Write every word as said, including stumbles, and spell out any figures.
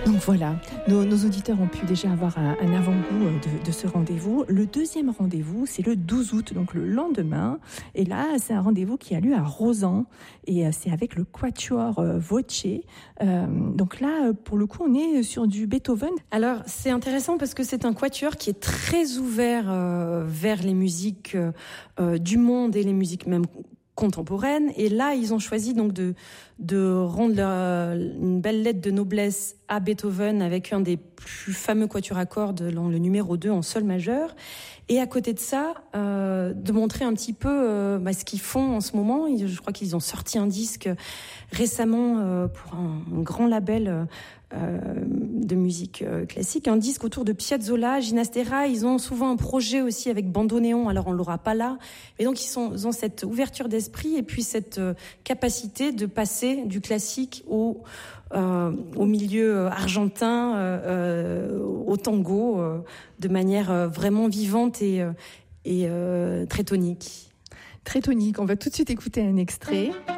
Donc voilà, nos, nos auditeurs ont pu déjà avoir un, un avant-goût de, de ce rendez-vous. Le deuxième rendez-vous, c'est le douze août, donc le lendemain. Et là, c'est un rendez-vous qui a lieu à Rozan. Et c'est avec le Quatuor Voce. Euh, donc là, pour le coup, on est sur du Beethoven. Alors, c'est intéressant parce que c'est un quatuor qui est très ouvert euh, vers les musiques euh, du monde et les musiques même contemporaine. Et là, ils ont choisi donc de de rendre leur, une belle lettre de noblesse à Beethoven avec un des plus fameux quatuors à cordes, le numéro deux en sol majeur. Et à côté de ça, euh, de montrer un petit peu euh, bah, ce qu'ils font en ce moment. Je crois qu'ils ont sorti un disque récemment euh, pour un, un grand label euh, de musique euh, classique, un disque autour de Piazzolla, Ginastera. Ils ont souvent un projet aussi avec bandoneon, alors on l'aura pas là. Et donc ils, sont, ils ont cette ouverture d'esprit et puis cette euh, capacité de passer du classique au Euh, au milieu argentin, euh, au tango, euh, de manière euh, vraiment vivante et, euh, et euh, très tonique. Très tonique. On va tout de suite écouter un extrait.